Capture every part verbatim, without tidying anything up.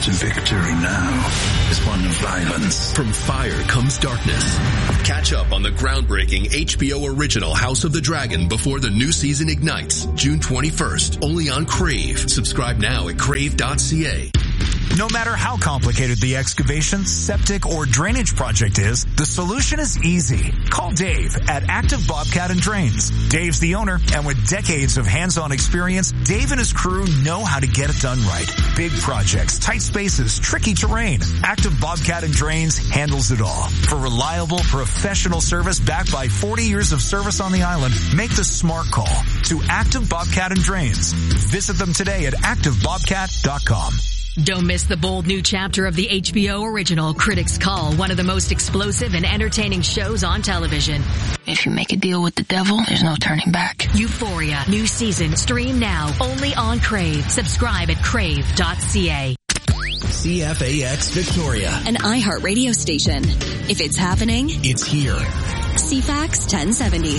to victory now is one of violence. From fire comes darkness. Catch up on the groundbreaking H B O original House of the Dragon before the new season ignites, June twenty-first, only on Crave. Subscribe now at crave dot c a. No matter how complicated the excavation, septic, or drainage project is, the solution is easy. Call Dave at Active Bobcat and Drains. Dave's the owner, and with decades of hands-on experience, Dave and his crew know how to get it done right. Big projects, tight spaces, tricky terrain. Active Bobcat and Drains handles it all. For reliable, professional service backed by forty years of service on the island, make the smart call to Active Bobcat and Drains. Visit them today at active bobcat dot com. Don't miss the bold new chapter of the H B O original Critics Call, one of the most explosive and entertaining shows on television. If you make a deal with the devil, there's no turning back. Euphoria, new season, stream now, only on Crave. Subscribe at crave dot c a. C F A X Victoria, an iHeart radio station. If it's happening, it's here. C F A X ten seventy.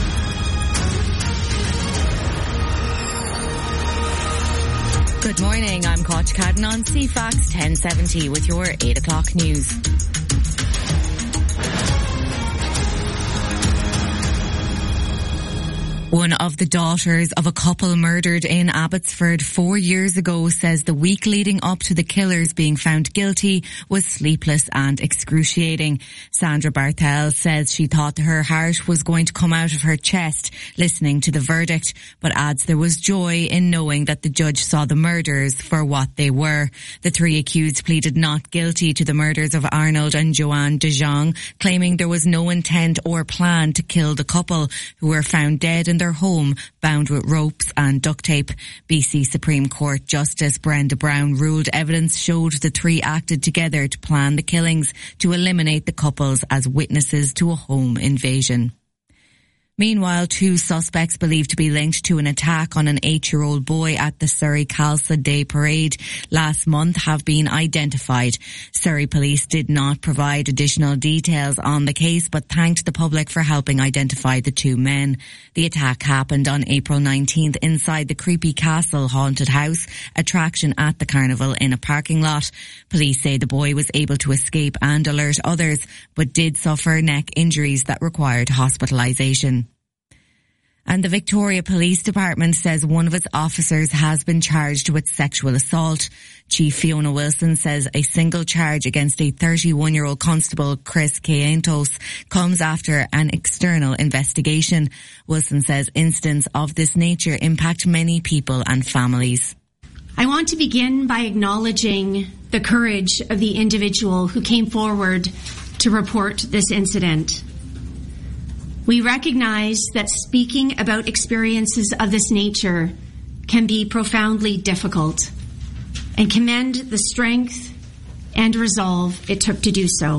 Good morning, I'm Koch Cadden on C F A X ten seventy with your eight o'clock news. One of the daughters of a couple murdered in Abbotsford four years ago says the week leading up to the killers being found guilty was sleepless and excruciating. Sandra Barthel says she thought her heart was going to come out of her chest listening to the verdict, but adds there was joy in knowing that the judge saw the murders for what they were. The three accused pleaded not guilty to the murders of Arnold and Joanne de Jong, claiming there was no intent or plan to kill the couple, who were found dead in their home, bound with ropes and duct tape. B C Supreme Court Justice Brenda Brown ruled evidence showed the three acted together to plan the killings to eliminate the couples as witnesses to a home invasion. Meanwhile, two suspects believed to be linked to an attack on an eight-year-old boy at the Surrey Khalsa Day Parade last month have been identified. Surrey police did not provide additional details on the case, but thanked the public for helping identify the two men. The attack happened on April nineteenth inside the Creepy Castle haunted house attraction at the carnival in a parking lot. Police say the boy was able to escape and alert others, but did suffer neck injuries that required hospitalisation. And the Victoria Police Department says one of its officers has been charged with sexual assault. Chief Fiona Wilson says a single charge against a thirty-one-year-old constable, Chris Cayentos, comes after an external investigation. Wilson says incidents of this nature impact many people and families. I want to begin by acknowledging the courage of the individual who came forward to report this incident. We recognize that speaking about experiences of this nature can be profoundly difficult, and commend the strength and resolve it took to do so.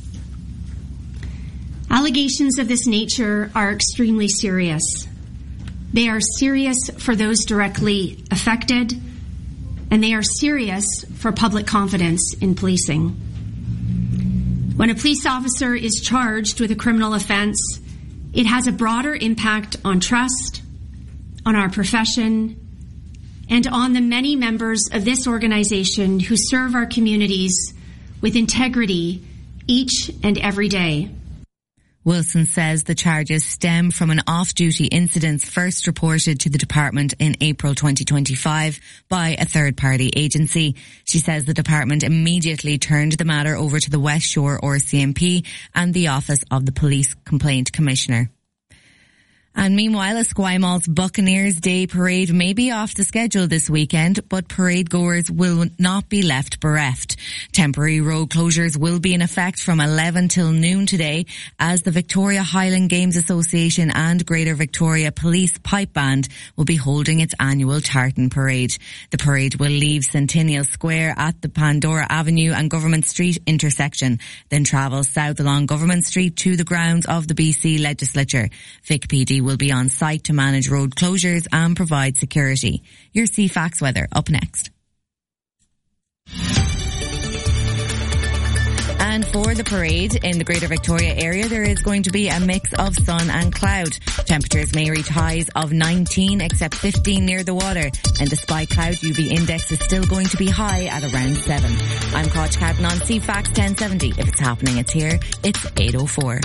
Allegations of this nature are extremely serious. They are serious for those directly affected, and they are serious for public confidence in policing. When a police officer is charged with a criminal offence, it has a broader impact on trust, on our profession, and on the many members of this organization who serve our communities with integrity each and every day. Wilson says the charges stem from an off-duty incident first reported to the department in April twenty twenty-five by a third-party agency. She says the department immediately turned the matter over to the West Shore R C M P and the Office of the Police Complaint Commissioner. And meanwhile, Esquimalt Buccaneers Day Parade may be off the schedule this weekend, but parade goers will not be left bereft. Temporary road closures will be in effect from eleven till noon today, as the Victoria Highland Games Association and Greater Victoria Police Pipe Band will be holding its annual tartan parade. The parade will leave Centennial Square at the Pandora Avenue and Government Street intersection, then travel south along Government Street to the grounds of the B C Legislature. Vic P D will be on site to manage road closures and provide security. Your C F A X weather up next. And for the parade in the Greater Victoria area, there is going to be a mix of sun and cloud. Temperatures may reach highs of nineteen, except fifteen near the water. And despite cloud, U V index is still going to be high at around seven. I'm Koch Cadden on C FAX ten seventy. If it's happening, it's here. It's eight oh four.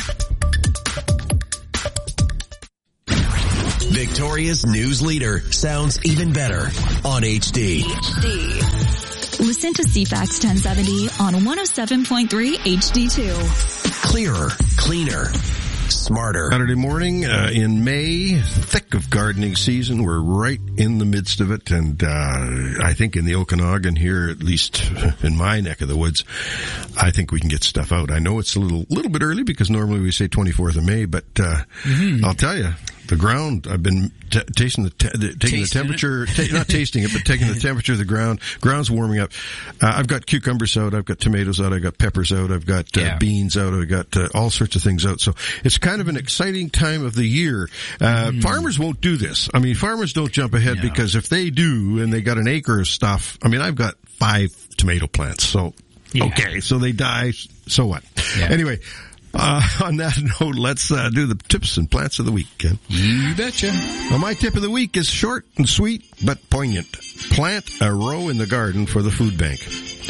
Victoria's news leader sounds even better on H D. H D. Listen to C FAX ten seventy on one oh seven point three H D two. Clearer, cleaner, smarter. Saturday morning uh, in May, thick of gardening season. We're right in the midst of it, and uh, I think in the Okanagan here, at least in my neck of the woods, I think we can get stuff out. I know it's a little little bit early because normally we say twenty-fourth of May, but uh, mm-hmm. I'll tell you, the ground, I've been t- tasting the, te- the taking tasting the temperature, ta- not tasting it, but taking the temperature of the ground. Ground's warming up. Uh, I've got cucumbers out, I've got tomatoes out, I've got peppers out, I've got uh, yeah. beans out, I've got uh, all sorts of things out. So it's kind of an exciting time of the year. Uh, mm. Farmers won't do this. I mean, farmers don't jump ahead no. because if they do and they got an acre of stuff, I mean, I've got five tomato plants, so yeah. okay, so they die, so what? Yeah. Anyway, Uh, on that note, let's uh, do the tips and plants of the week, Ken. You betcha. Well, my tip of the week is short and sweet, but poignant. Plant a row in the garden for the food bank.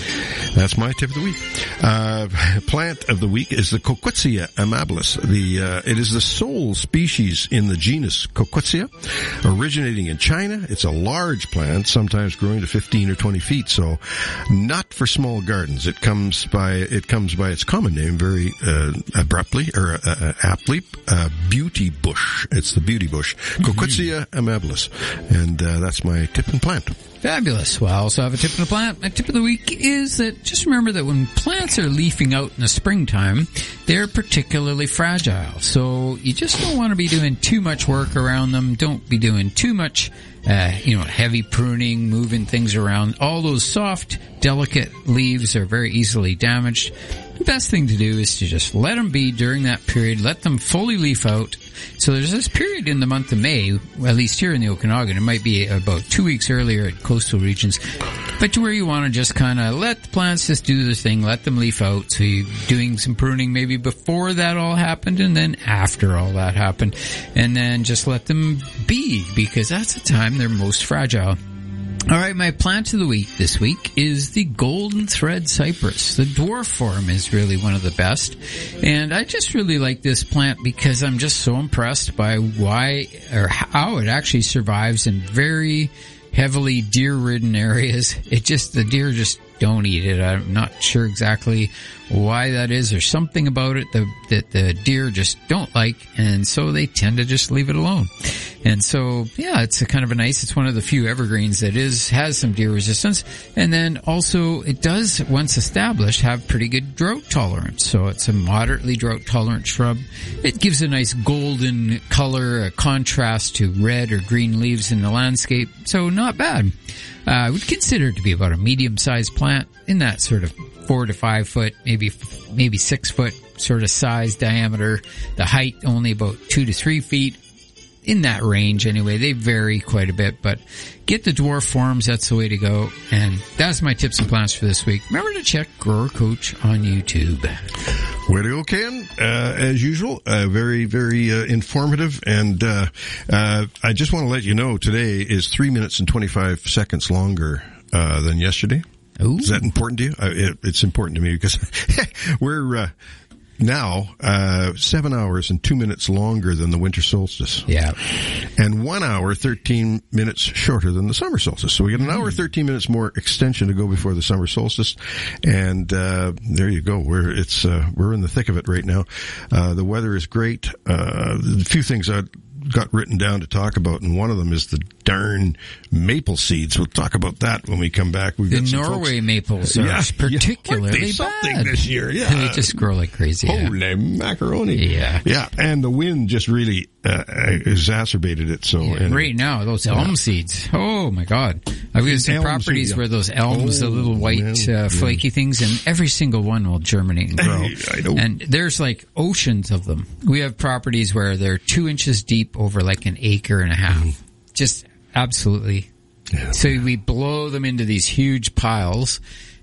That's my tip of the week. Uh, plant of the week is the Coquetzia amabilis. The, uh, it is the sole species in the genus Coquetzia, originating in China. It's a large plant, sometimes growing to fifteen or twenty feet, so not for small gardens. It comes by, it comes by its common name very, uh, abruptly, or, uh, uh, aptly, uh, beauty bush. It's the beauty bush. Coquetzia amabilis. And, uh, that's my tip and plant. Fabulous. Well, I also have a tip of the plant. My tip of the week is that just remember that when plants are leafing out in the springtime, they're particularly fragile. So you just don't want to be doing too much work around them. Don't be doing too much, uh, you know, heavy pruning, moving things around. All those soft, delicate leaves are very easily damaged. The best thing to do is to just let them be during that period. Let them fully leaf out. So there's this period in the month of May, at least here in the Okanagan. It might be about two weeks earlier at coastal regions, but to where you want to just kind of let the plants just do their thing, let them leaf out. So you're doing some pruning maybe before that all happened and then after all that happened. And then just let them be, because that's the time they're most fragile. All right, my plant of the week this week is the golden thread cypress. The dwarf form is really one of the best. And I just really like this plant because I'm just so impressed by why or how it actually survives in very heavily deer-ridden areas. It just, the deer just don't eat it. I'm not sure exactly why that is. There's something about it that, that the deer just don't like, and so they tend to just leave it alone. And so, yeah, it's a kind of a nice, it's one of the few evergreens that is, has some deer resistance. And then also it does, once established, have pretty good drought tolerance. So it's a moderately drought tolerant shrub. It gives a nice golden color, a contrast to red or green leaves in the landscape. So not bad. Uh, I would consider it to be about a medium-sized plant in that sort of four to five foot, maybe, maybe six foot sort of size diameter. The height only about two to three feet. In that range anyway. They vary quite a bit, but get the dwarf forms. That's the way to go. And that's my tips and plants for this week. Remember to check Grower Coach on YouTube. Way to go, Ken. Uh, as usual, uh, very, very uh, informative. And uh, uh, I just want to let you know today is three minutes and twenty-five seconds longer uh, than yesterday. Ooh. Is that important to you? Uh, it, it's important to me because we're... Uh, Now, uh, seven hours and two minutes longer than the winter solstice. Yeah. And one hour, thirteen minutes shorter than the summer solstice. So we get an hour, thirteen minutes more extension to go before the summer solstice. And, uh, there you go. We're, it's, uh, we're in the thick of it right now. Uh, the weather is great. Uh, a few things I got written down to talk about, and one of them is the darn maple seeds. We'll talk about that when we come back. We've the got Norway folks. maples are yeah, particularly yeah. something bad this year. Yeah, they just grow like crazy. Holy yeah. macaroni! Yeah, yeah, and the wind just really uh, exacerbated it. So yeah, and, right now, those elm yeah. seeds. Oh my God! I've got some properties seed, yeah. where those elms, oh, the little white man, uh, flaky yeah. things, and every single one will germinate and grow. I know. And there's like oceans of them. We have properties where they're two inches deep over like an acre and a half. Mm. Just absolutely. Yeah. So we blow them into these huge piles,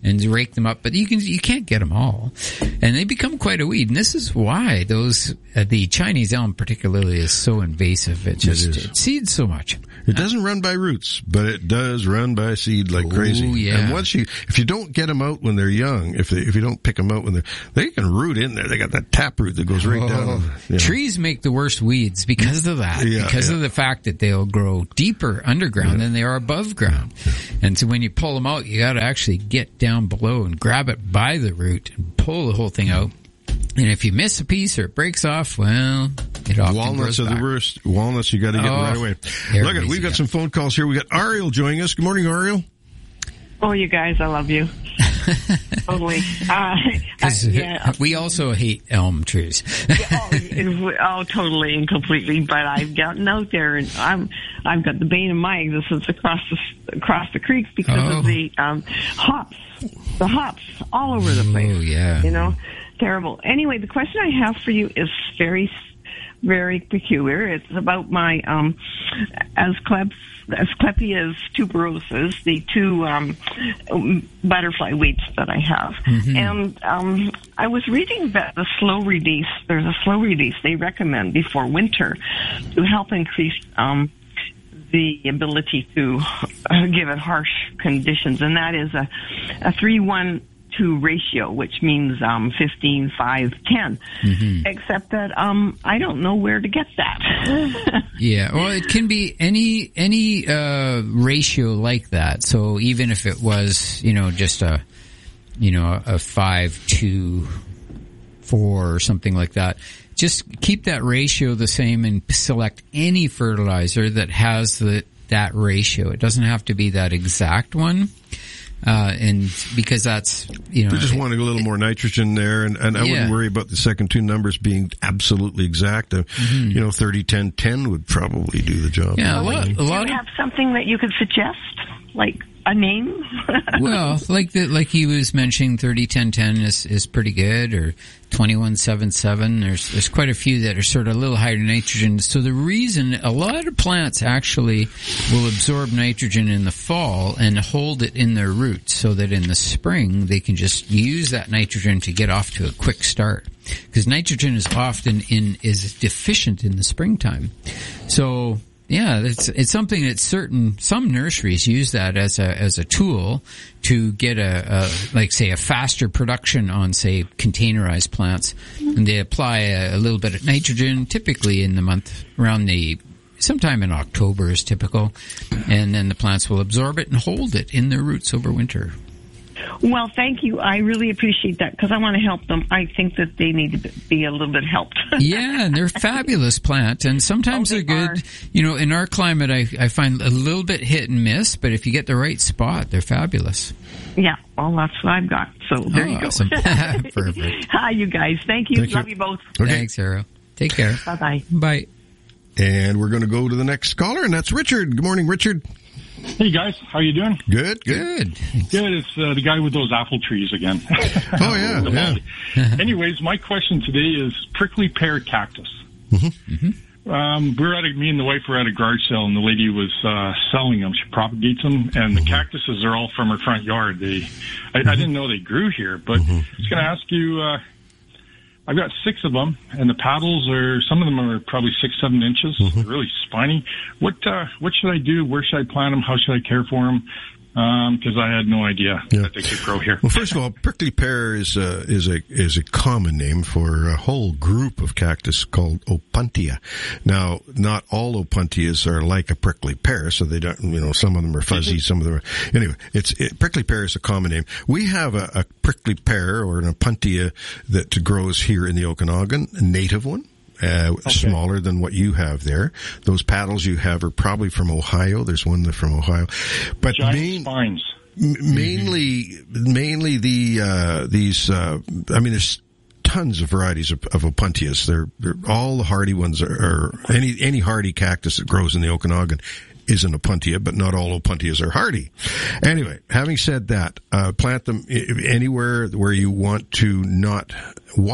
and rake them up, but you can you can't get them all, and they become quite a weed. And this is why those uh, the Chinese elm particularly is so invasive. It just it, it seeds so much. It doesn't run by roots, but it does run by seed like Ooh, crazy. Yeah. And once you, if you don't get them out when they're young, if they, if you don't pick them out when they're, they can root in there. They got that tap root that goes right oh, down. You know. Trees make the worst weeds because of that. Yeah, because yeah. of the fact that they'll grow deeper underground yeah. than they are above ground. Yeah. And so when you pull them out, you got to actually get down below and grab it by the root and pull the whole thing out. And if you miss a piece or it breaks off, well, it often Walnuts grows are back. the worst. Walnuts you got to get oh, right away. Look, at, we've got some phone calls here. We got Ariel joining us. Good morning, Ariel. Oh, you guys, I love you. Totally. Uh, uh, yeah. We also hate elm trees. yeah, oh, oh, totally and completely. But I've gotten out there, and I'm I've got the bane of my existence across the across the creeks because oh. of the um, hops, the hops all over the place. Oh yeah, you know, terrible. Anyway, the question I have for you is very, very peculiar. It's about my um, Asclepias. Asclepias tuberosus, the two um, butterfly weeds that I have. Mm-hmm. And um, I was reading that the slow release, there's a slow release they recommend before winter to help increase um, the ability to uh, give it harsh conditions, and that is a, a three one two ratio, which means um, fifteen, five, ten. Mm-hmm. Except that um, I don't know where to get that. Yeah, well, it can be any any uh, ratio like that. So even if it was, you know, just a, you know, a five, two, four or something like that, just keep that ratio the same and select any fertilizer that has the that ratio. It doesn't have to be that exact one. Uh, and because that's, you know. We just wanted a little more nitrogen there, and, and I yeah. wouldn't worry about the second two numbers being absolutely exact. Uh, mm-hmm. You know, thirty, ten, ten would probably do the job. Yeah, a lot, a lot do you have something that you could suggest? Like a name? Well, like the, like he was mentioning, thirty, ten, ten is, is pretty good, or twenty-one, seven, seven. There's, there's quite a few that are sort of a little higher nitrogen. So the reason a lot of plants actually will absorb nitrogen in the fall and hold it in their roots so that in the spring they can just use that nitrogen to get off to a quick start. Because nitrogen is often in, is deficient in the springtime. So, yeah, it's it's something that certain some nurseries use that as a as a tool to get a, a like say a faster production on say containerized plants, and they apply a, a little bit of nitrogen typically in the month around the sometime in October is typical, and then the plants will absorb it and hold it in their roots over winter. Well, thank you. I really appreciate that because I want to help them. I think that they need to be a little bit helped. Yeah, and they're fabulous plants, and sometimes oh, they they're good. Are. You know, in our climate, I, I find a little bit hit and miss, but if you get the right spot, they're fabulous. Yeah, well, that's what I've got. So there oh, you go. Awesome. Perfect. Hi, you guys. Thank you. Thank Love you. you both. Okay. Thanks, Arrow. Take care. Bye-bye. Bye. And we're going to go to the next caller, and that's Richard. Good morning, Richard. Hey guys, how you doing? Good, good. Good. Good. It's uh, the guy with those apple trees again. Oh yeah. yeah. Anyways, my question today is prickly pear cactus. Mm-hmm. Mm-hmm. Um, we're at a, me and the wife were at a garage sale, and the lady was uh, selling them. She propagates them, and mm-hmm. the cactuses are all from her front yard. They, I, mm-hmm. I didn't know they grew here, but mm-hmm. I was going to ask you. Uh, I've got six of them, and the paddles are, some of them are probably six, seven inches. Mm-hmm. They're really spiny. What, uh, what should I do? Where should I plant them? How should I care for them? Um, cause I had no idea yeah. that they could grow here. Well, first of all, prickly pear is, uh, is a, is a common name for a whole group of cactus called Opuntia. Now, not all Opuntias are like a prickly pear, so they don't, you know, some of them are fuzzy, some of them are, anyway, it's, it, prickly pear is a common name. We have a, a prickly pear or an Opuntia that grows here in the Okanagan, a native one. Uh, okay. Smaller than what you have there. Those paddles you have are probably from Ohio. There's one from Ohio, but giant main, spines. M- mainly, mm-hmm. mainly the uh, these. Uh, I mean, there's tons of varieties of, of Opuntias. They're, they're all the hardy ones are, are any any hardy cactus that grows in the Okanagan is an Opuntia, but not all Opuntias are hardy. Anyway, having said that, uh, plant them anywhere where you want to not water.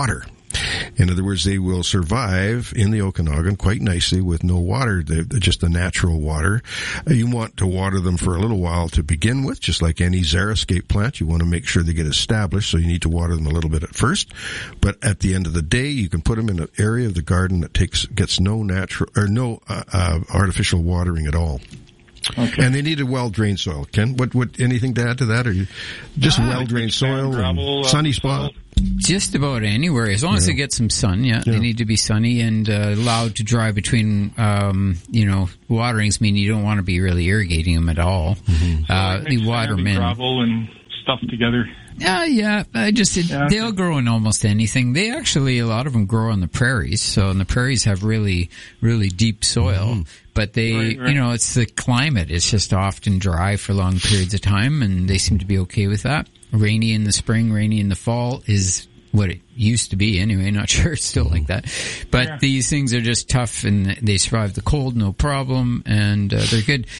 In other words, they will survive in the Okanagan quite nicely with no water, they're just the natural water. You want to water them for a little while to begin with, just like any xeriscape plant. You want to make sure they get established, so you need to water them a little bit at first. But at the end of the day, you can put them in an area of the garden that takes gets no natural or no uh, uh, artificial watering at all. Okay. And they need a well-drained soil. Ken, what, what, anything to add to that? Or you just uh, well-drained soil, gravel, and sunny spot? Just about anywhere, as long yeah. as they get some sun. Yeah, yeah. They need to be sunny and uh, allowed to dry between. Um, you know, waterings mean you don't want to be really irrigating them at all. Mm-hmm. Uh, so the water men. Gravel and stuff together. Yeah, yeah. I just it, yeah. they'll grow in almost anything. They actually a lot of them grow on the prairies. So, and the prairies have really, really deep soil. Mm-hmm. But they, right, right. you know, it's the climate. It's just often dry for long periods of time, and they seem to be okay with that. Rainy in the spring, rainy in the fall is what it used to be anyway. Not sure it's still like that. But yeah. these things are just tough, and they survive the cold, no problem, and uh, they're good.